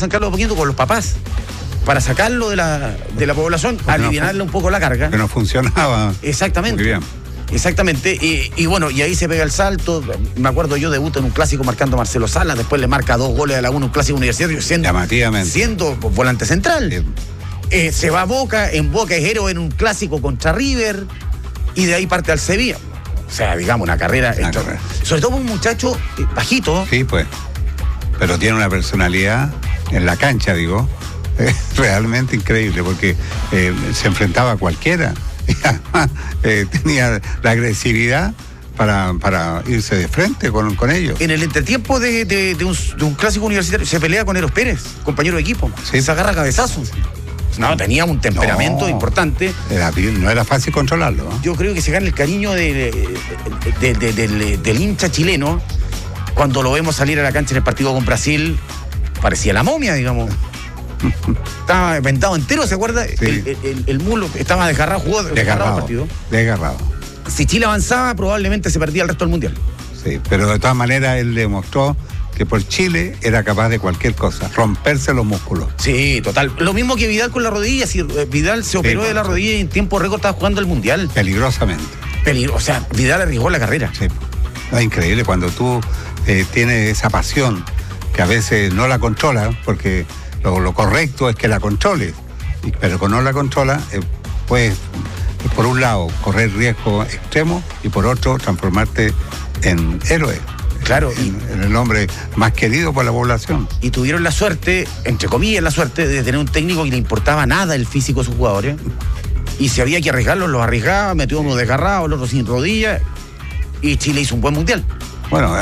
San Carlos de Apoquindo con los papás, para sacarlo de la población, aliviarle un poco la carga. Que no funcionaba. Exactamente. Muy bien. Exactamente, y bueno, y ahí se pega el salto. Me acuerdo, yo debuto en un clásico marcando a Marcelo Salas, después le marca 2 goles a la 1, un clásico universitario, siendo volante central. Se va a Boca, en Boca es héroe en un clásico contra River, y de ahí parte al Sevilla. O sea, digamos, una carrera. Sobre todo un muchacho bajito. Sí, pues. Pero tiene una personalidad en la cancha, digo, realmente increíble, porque se enfrentaba a cualquiera. Y además tenía la agresividad para irse de frente con ellos. En el entretiempo de un clásico universitario se pelea con Eros Pérez, compañero de equipo. Sí. Se agarra a cabezazos. No, tenía un temperamento importante. No era fácil controlarlo, ¿no? Yo creo que se gana el cariño del hincha chileno cuando lo vemos salir a la cancha en el partido con Brasil. Parecía la momia, digamos. Estaba vendado entero, ¿se acuerda? Sí. El mulo estaba desgarrado, jugó desgarrado el partido. Desgarrado. Si Chile avanzaba, probablemente se perdía el resto del mundial. Sí, pero de todas maneras él demostró que por Chile era capaz de cualquier cosa, romperse los músculos. Sí, total. Lo mismo que Vidal con la rodilla. Si Vidal se operó de la rodilla y en tiempo récord estaba jugando el mundial. Peligrosamente. O sea, Vidal arriesgó la carrera. Sí. Es increíble cuando tú tienes esa pasión que a veces no la controlas, porque lo correcto es que la controles, pero cuando no la controlas, puedes, por un lado, correr riesgo extremo y por otro, transformarte en héroe. Claro. En el hombre más querido por la población. Y tuvieron la suerte, entre comillas, de tener un técnico que le importaba nada el físico de sus jugadores. Y si había que arriesgarlos, los arriesgaba, metió uno desgarrado, el otro sin rodillas. Y Chile hizo un buen mundial. Bueno,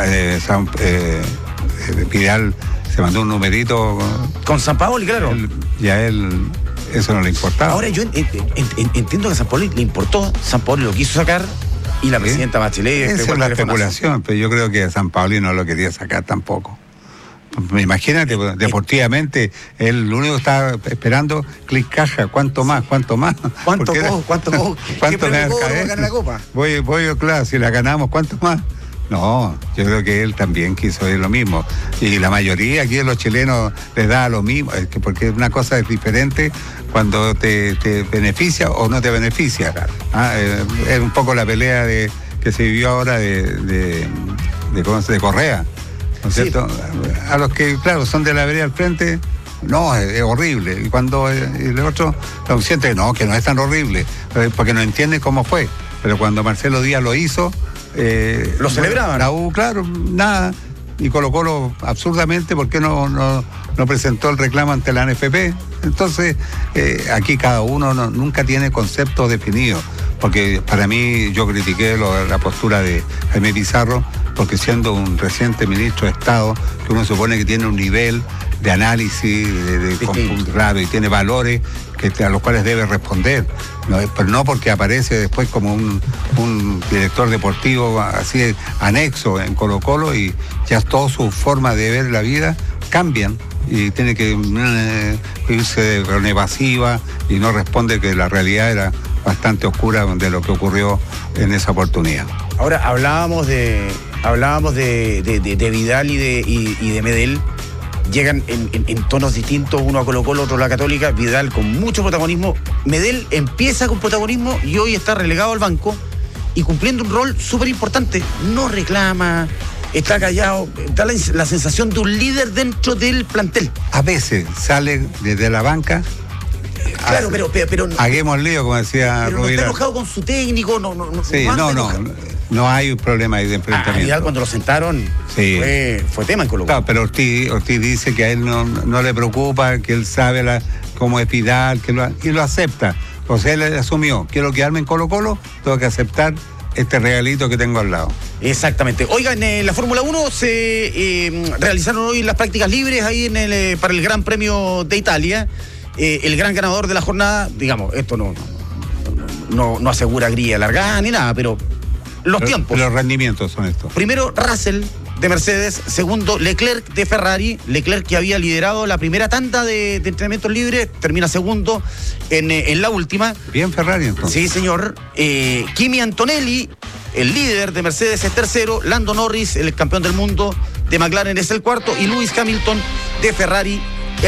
Vidal se mandó un numerito con Sampaoli, claro. Y a él eso no le importaba. Ahora yo entiendo que a Sampaoli le importó, Sampaoli lo quiso sacar y la presidenta Bachelet... Esa es la especulación, pero yo creo que a Sampaoli no lo quería sacar tampoco. Imagínate, deportivamente, él lo único que estaba esperando, clic caja, ¿cuánto más? ¿Cuánto ¿Cuánto le ganar la copa? Voy, claro, si la ganamos, ¿cuánto más? No, yo creo que él también quiso ir lo mismo. Y la mayoría aquí de los chilenos les da lo mismo, porque una cosa es diferente cuando te beneficia o no te beneficia. Es un poco la pelea que se vivió ahora de Correa, ¿no es cierto? A los que, claro, son de la vereda al frente, no, es horrible. Y cuando el otro lo siente, no, que no es tan horrible, porque no entiende cómo fue. Pero cuando Marcelo Díaz lo hizo... lo celebraban. La U, claro, nada. Y Colo-Colo absurdamente, ¿por qué no presentó el reclamo ante la NFP? Entonces, aquí cada uno nunca tiene conceptos definidos. Porque para mí, yo critiqué la postura de Jaime Pizarro, porque siendo un reciente ministro de Estado, que uno supone que tiene un nivel de análisis, claro, y tiene valores a los cuales debe responder. Pero no porque aparece después como un director deportivo así anexo en Colo-Colo y ya toda su forma de ver la vida cambian y tiene que irse de evasiva y no responde que la realidad era bastante oscura de lo que ocurrió en esa oportunidad. Ahora hablábamos de Vidal y de Medel. Llegan en tonos distintos, uno a Colo-Colo, otro a la Católica. Vidal con mucho protagonismo. Medel empieza con protagonismo y hoy está relegado al banco y cumpliendo un rol súper importante. No reclama, está callado, da la sensación de un líder dentro del plantel. A veces sale desde la banca. Claro, pero haguemos lío, como decía pero Rubira. No está enojado con su técnico, no hay un problema ahí de enfrentamiento. Vidal cuando lo sentaron, sí. fue tema en Colo-Colo. Claro, pero Ortiz dice que a él no le preocupa, que él sabe cómo es Vidal, y lo acepta. O sea, él asumió, quiero quedarme en Colo-Colo, tengo que aceptar este regalito que tengo al lado. Exactamente. Oigan, en la Fórmula 1 se realizaron hoy las prácticas libres ahí para el Gran Premio de Italia. El gran ganador de la jornada, digamos, esto no asegura grilla largada ni nada, pero los tiempos. Los rendimientos son estos. Primero, Russell de Mercedes. Segundo, Leclerc de Ferrari. Leclerc, que había liderado la primera tanda de entrenamientos libres, termina segundo en la última. Bien Ferrari, entonces. Sí, señor. Kimi Antonelli, el líder de Mercedes, es tercero. Lando Norris, el campeón del mundo de McLaren, es el cuarto. Y Lewis Hamilton de Ferrari